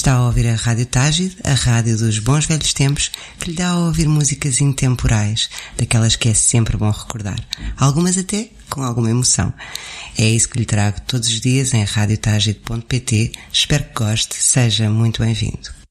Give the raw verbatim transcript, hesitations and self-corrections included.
Está a ouvir a Rádio Tágide, a rádio dos bons velhos tempos, que lhe dá a ouvir músicas intemporais, daquelas que é sempre bom recordar, algumas até com alguma emoção. É isso que lhe trago todos os dias em rádio tágide ponto pt. Espero que goste, seja muito bem-vindo.